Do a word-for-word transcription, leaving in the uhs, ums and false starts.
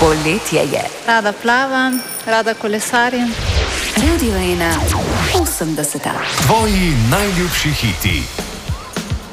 Poletje je. Rada plavam, rada kolesarjem. Radio ena osemdeseta. Tvoji najljubši hiti.